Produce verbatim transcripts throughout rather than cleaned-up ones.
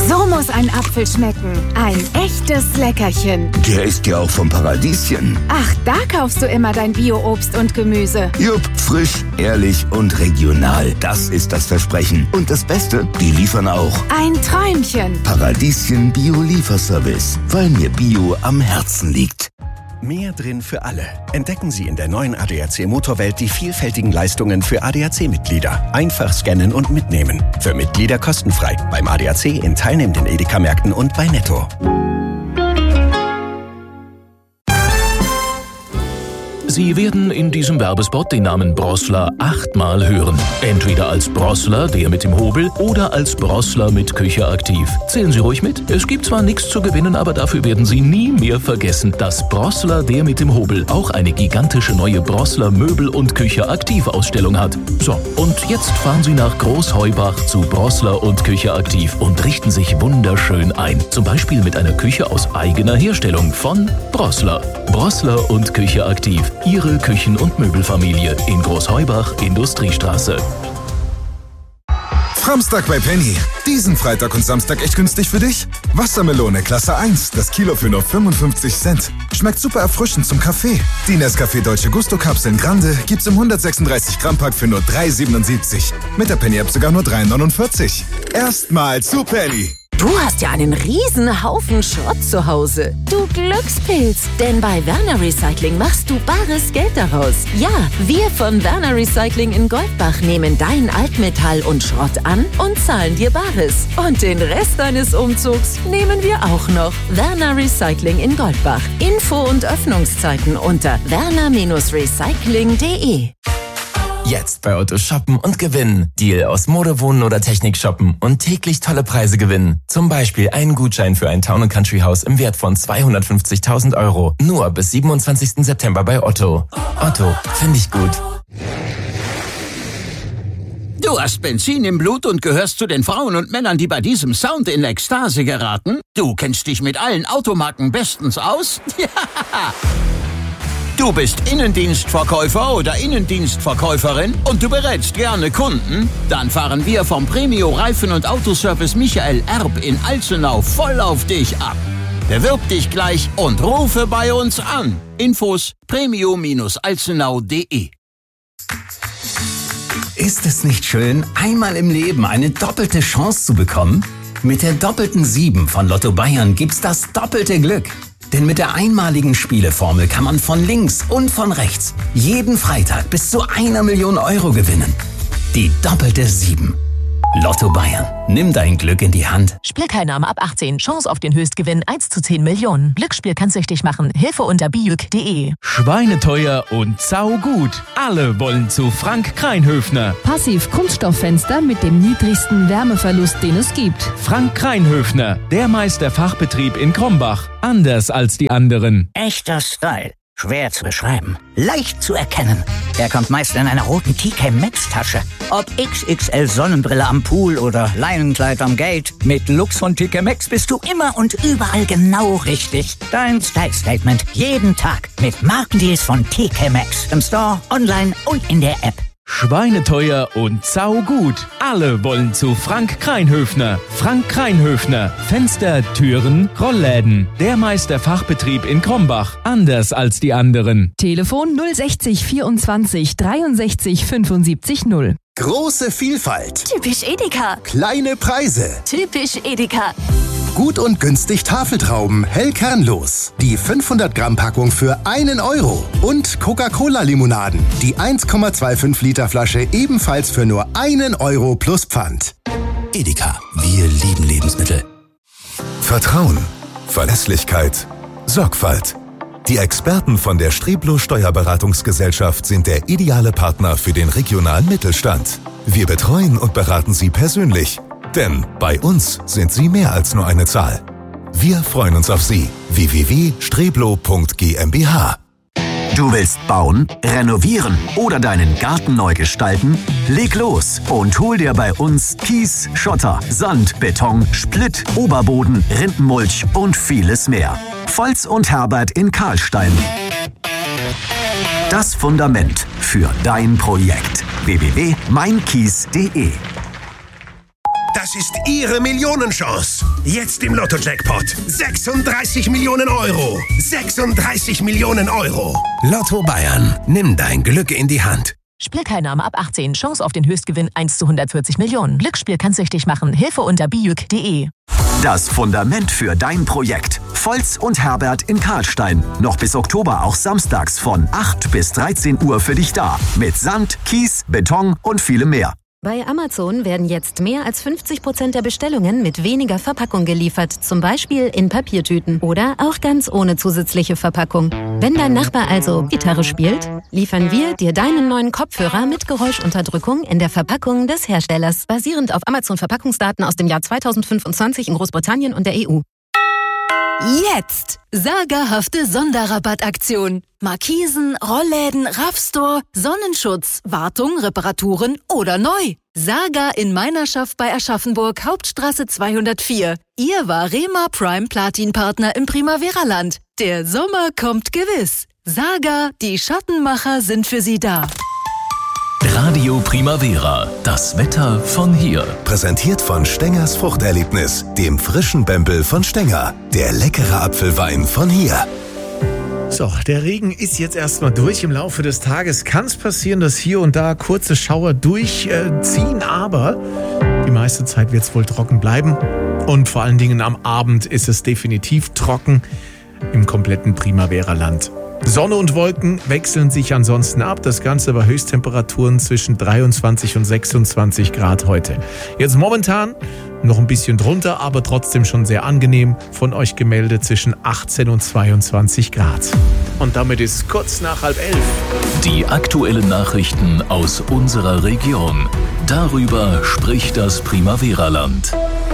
So muss ein Apfel schmecken. Ein echtes Leckerchen. Der ist ja auch vom Paradieschen. Ach, da kaufst du immer dein Bio-Obst und Gemüse. Jupp, frisch, ehrlich und regional. Das ist das Versprechen. Und das Beste, die liefern auch. Ein Träumchen. Paradieschen Bio-Lieferservice, weil mir Bio am Herzen liegt. Mehr drin für alle. Entdecken Sie in der neuen A D A C Motorwelt die vielfältigen Leistungen für A D A C-Mitglieder. Einfach scannen und mitnehmen. Für Mitglieder kostenfrei. Beim A D A C in teilnehmenden Edeka-Märkten und bei Netto. Sie werden in diesem Werbespot den Namen Brossler achtmal hören. Entweder als Brossler, der mit dem Hobel, oder als Brossler mit Küche aktiv. Zählen Sie ruhig mit. Es gibt zwar nichts zu gewinnen, aber dafür werden Sie nie mehr vergessen, dass Brossler, der mit dem Hobel, auch eine gigantische neue Brossler Möbel- und Küche aktiv Ausstellung hat. So, und jetzt fahren Sie nach Großheubach zu Brossler und Küche aktiv und richten sich wunderschön ein. Zum Beispiel mit einer Küche aus eigener Herstellung von Brossler. Brossler und Küche aktiv. Ihre Küchen- und Möbelfamilie in Großheubach, Industriestraße. Samstag bei Penny. Diesen Freitag und Samstag echt günstig für dich? Wassermelone Klasse eins, das Kilo für nur fünfundfünfzig Cent. Schmeckt super erfrischend zum Kaffee. Die Nescafé Dolce Gusto Kapseln Grande gibt's im hundertsechsunddreißig Gramm Pack für nur drei siebenundsiebzig. Mit der Penny App sogar nur drei neunundvierzig. Erstmal zu Penny. Du hast ja einen riesen Haufen Schrott zu Hause. Du Glückspilz. Denn bei Werner Recycling machst du bares Geld daraus. Ja, wir von Werner Recycling in Goldbach nehmen dein Altmetall und Schrott an und zahlen dir Bares. Und den Rest deines Umzugs nehmen wir auch noch. Werner Recycling in Goldbach. Info und Öffnungszeiten unter werner Recycling punkt de. Jetzt bei Otto shoppen und gewinnen. Deal aus Mode, Wohnen oder Technik shoppen und täglich tolle Preise gewinnen. Zum Beispiel einen Gutschein für ein Town and Country Haus im Wert von zweihundertfünfzigtausend Euro. Nur bis siebenundzwanzigsten September bei Otto. Otto, finde ich gut. Du hast Benzin im Blut und gehörst zu den Frauen und Männern, die bei diesem Sound in Ekstase geraten? Du kennst dich mit allen Automarken bestens aus? Ja! Du bist Innendienstverkäufer oder Innendienstverkäuferin und du berätst gerne Kunden? Dann fahren wir vom Premio Reifen- und Autoservice Michael Erb in Alzenau voll auf dich ab. Bewirb dich gleich und rufe bei uns an. Infos premio alzenau punkt de. Ist es nicht schön, einmal im Leben eine doppelte Chance zu bekommen? Mit der doppelten sieben von Lotto Bayern gibt's das doppelte Glück. Denn mit der einmaligen Spieleformel kann man von links und von rechts jeden Freitag bis zu einer Million Euro gewinnen. Die doppelte sieben. Lotto Bayern. Nimm dein Glück in die Hand. Spielteilnahme ab achtzehn. Chance auf den Höchstgewinn eins zu zehn Millionen. Glücksspiel kann süchtig machen. Hilfe unter bijuk punkt de. Schweineteuer und saugut. Alle wollen zu Frank Kreinhöfner. Passiv-Kunststofffenster mit dem niedrigsten Wärmeverlust, den es gibt. Frank Kreinhöfner, der Meisterfachbetrieb in Krombach. Anders als die anderen. Echter Style. Schwer zu beschreiben. Leicht zu erkennen. Er kommt meist in einer roten T K Maxx Tasche. Ob X X L Sonnenbrille am Pool oder Leinenkleid am Gate. Mit Lux von T K Maxx bist du immer und überall genau richtig. Dein Style-Statement jeden Tag mit Markendeals von T K Maxx. Im Store, online und in der App. Schweineteuer und saugut. Alle wollen zu Frank Kreinhöfner. Frank Kreinhöfner. Fenster, Türen, Rollläden. Der Meisterfachbetrieb in Krombach. Anders als die anderen. Telefon null sechzig vierundzwanzig dreiundsechzig fünfundsiebzig null. Große Vielfalt. Typisch Edeka. Kleine Preise. Typisch Edeka. Gut und günstig Tafeltrauben, hell kernlos. Die fünfhundert Gramm Packung für einen Euro. Und Coca-Cola-Limonaden. Die eins Komma fünfundzwanzig Liter Flasche ebenfalls für nur einen Euro plus Pfand. Edeka, wir lieben Lebensmittel. Vertrauen, Verlässlichkeit, Sorgfalt. Die Experten von der Streblo Steuerberatungsgesellschaft sind der ideale Partner für den regionalen Mittelstand. Wir betreuen und beraten Sie persönlich. Denn bei uns sind Sie mehr als nur eine Zahl. Wir freuen uns auf Sie. w w w punkt streblo punkt g m b h. Du willst bauen, renovieren oder deinen Garten neu gestalten? Leg los und hol dir bei uns Kies, Schotter, Sand, Beton, Splitt, Oberboden, Rindenmulch und vieles mehr. Volz und Herbert in Karlstein. Das Fundament für dein Projekt. w w w punkt mein kies punkt de. Das ist Ihre Millionenchance. Jetzt im Lotto-Jackpot. sechsunddreißig Millionen Euro. sechsunddreißig Millionen Euro. Lotto Bayern. Nimm dein Glück in die Hand. Spielteilnahme ab achtzehn. Chance auf den Höchstgewinn eins zu hundertvierzig Millionen. Glücksspiel kann süchtig machen. Hilfe unter bijuk punkt de. Das Fundament für dein Projekt. Volz und Herbert in Karlstein. Noch bis Oktober auch samstags von acht bis dreizehn Uhr für dich da. Mit Sand, Kies, Beton und vielem mehr. Bei Amazon werden jetzt mehr als fünfzig Prozent der Bestellungen mit weniger Verpackung geliefert. Zum Beispiel in Papiertüten oder auch ganz ohne zusätzliche Verpackung. Wenn dein Nachbar also Gitarre spielt, liefern wir dir deinen neuen Kopfhörer mit Geräuschunterdrückung in der Verpackung des Herstellers. Basierend auf Amazon-Verpackungsdaten aus dem Jahr zweitausendfünfundzwanzig in Großbritannien und der E U. Jetzt! Sagerhafte Sonderrabattaktion. Markisen, Rollläden, Raffstore, Sonnenschutz, Wartung, Reparaturen oder neu. Saga in Meinerschaft bei Aschaffenburg, Hauptstraße zweihundertvier. Ihr Varema Prime Platin Partner im Primavera-Land. Der Sommer kommt gewiss. Saga, die Schattenmacher sind für Sie da. Radio Primavera, das Wetter von hier. Präsentiert von Stengers Fruchterlebnis, dem frischen Bempel von Stenger. Der leckere Apfelwein von hier. So, der Regen ist jetzt erstmal durch. Im Laufe des Tages kann es passieren, dass hier und da kurze Schauer durchziehen, aber die meiste Zeit wird es wohl trocken bleiben. Und vor allen Dingen am Abend ist es definitiv trocken im kompletten Primavera-Land. Sonne und Wolken wechseln sich ansonsten ab. Das Ganze bei Höchsttemperaturen zwischen dreiundzwanzig und sechsundzwanzig Grad heute. Jetzt momentan noch ein bisschen drunter, aber trotzdem schon sehr angenehm. Von euch gemeldet zwischen achtzehn und zweiundzwanzig Grad. Und damit ist es kurz nach halb elf. Die aktuellen Nachrichten aus unserer Region. Darüber spricht das Primavera-Land.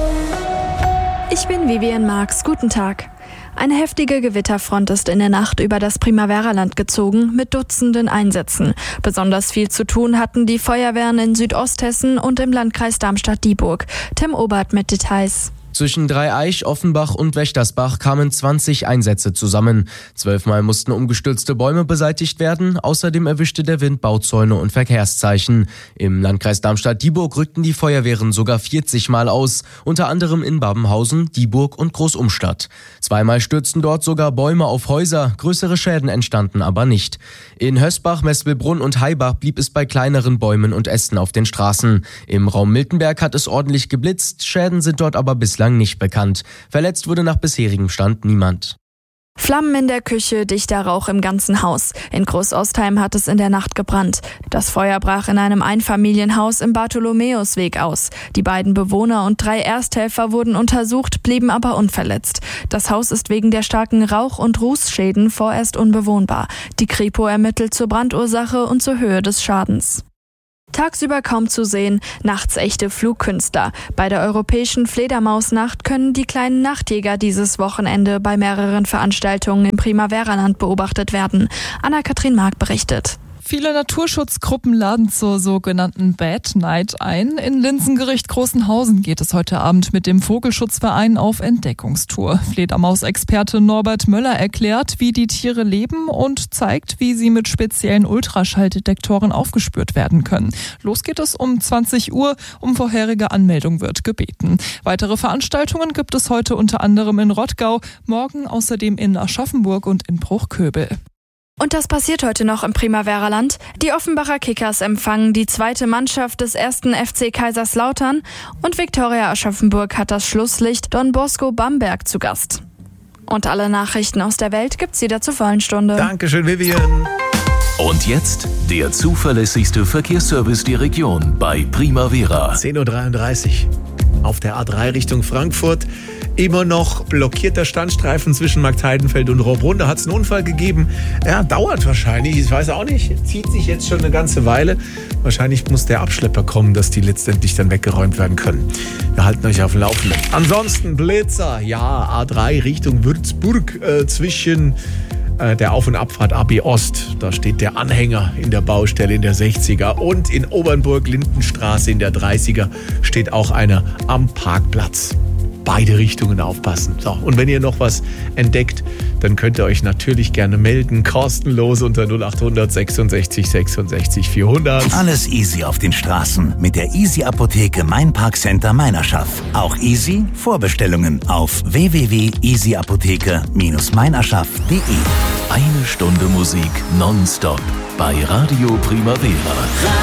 Ich bin Vivian Marx. Guten Tag. Eine heftige Gewitterfront ist in der Nacht über das Primavera-Land gezogen mit Dutzenden Einsätzen. Besonders viel zu tun hatten die Feuerwehren in Südosthessen und im Landkreis Darmstadt-Dieburg. Tim Obert mit Details. Zwischen Dreieich, Offenbach und Wächtersbach kamen zwanzig Einsätze zusammen. Zwölfmal mussten umgestürzte Bäume beseitigt werden. Außerdem erwischte der Wind Bauzäune und Verkehrszeichen. Im Landkreis Darmstadt-Dieburg rückten die Feuerwehren sogar vierzig Mal aus. Unter anderem in Babenhausen, Dieburg und Großumstadt. Zweimal stürzten dort sogar Bäume auf Häuser. Größere Schäden entstanden aber nicht. In Hösbach, Mespelbrunn und Haibach blieb es bei kleineren Bäumen und Ästen auf den Straßen. Im Raum Miltenberg hat es ordentlich geblitzt. Schäden sind dort aber bislang nicht bekannt. Verletzt wurde nach bisherigem Stand niemand. Flammen in der Küche, dichter Rauch im ganzen Haus. In Großostheim hat es in der Nacht gebrannt. Das Feuer brach in einem Einfamilienhaus im Bartholomäusweg aus. Die beiden Bewohner und drei Ersthelfer wurden untersucht, blieben aber unverletzt. Das Haus ist wegen der starken Rauch- und Rußschäden vorerst unbewohnbar. Die Kripo ermittelt zur Brandursache und zur Höhe des Schadens. Tagsüber kaum zu sehen, nachts echte Flugkünstler. Bei der europäischen Fledermausnacht können die kleinen Nachtjäger dieses Wochenende bei mehreren Veranstaltungen im Primavera-Land beobachtet werden. Anna-Kathrin Mark berichtet. Viele Naturschutzgruppen laden zur sogenannten Bad Night ein. In Linsengericht Großenhausen geht es heute Abend mit dem Vogelschutzverein auf Entdeckungstour. Fledermausexperte Norbert Möller erklärt, wie die Tiere leben und zeigt, wie sie mit speziellen Ultraschalldetektoren aufgespürt werden können. Los geht es um zwanzig Uhr. Um vorherige Anmeldung wird gebeten. Weitere Veranstaltungen gibt es heute unter anderem in Rottgau, morgen außerdem in Aschaffenburg und in Bruchköbel. Und das passiert heute noch im Primavera-Land. Die Offenbacher Kickers empfangen die zweite Mannschaft des ersten F C Kaiserslautern und Viktoria Aschaffenburg hat das Schlusslicht Don Bosco Bamberg zu Gast. Und alle Nachrichten aus der Welt gibt's wieder zur vollen Stunde. Dankeschön, Vivian. Und jetzt der zuverlässigste Verkehrsservice der Region bei Primavera. zehn Uhr dreiunddreißig auf der A drei Richtung Frankfurt. Immer noch blockierter Standstreifen zwischen Marktheidenfeld und Rohrbrunn. Da hat es einen Unfall gegeben. Ja, dauert wahrscheinlich. Ich weiß auch nicht. Zieht sich jetzt schon eine ganze Weile. Wahrscheinlich muss der Abschlepper kommen, dass die letztendlich dann weggeräumt werden können. Wir halten euch auf dem Laufenden. Ansonsten Blitzer. Ja, A drei Richtung Würzburg äh, zwischen äh, der Auf- und Abfahrt A B Ost. Da steht der Anhänger in der Baustelle in der sechziger. Und in Obernburg-Lindenstraße in der dreißiger steht auch einer am Parkplatz. beide Richtungen aufpassen. So, und wenn ihr noch was entdeckt, dann könnt ihr euch natürlich gerne melden. Kostenlos unter null acht hundert sechsundsechzig sechsundsechzig vierhundert. Alles easy auf den Straßen mit der Easy Apotheke Mein Park Center Meinerschaft. Auch easy Vorbestellungen auf w w w punkt easy apotheke Bindestrich meinerschaft punkt de. Eine Stunde Musik nonstop bei Radio Primavera.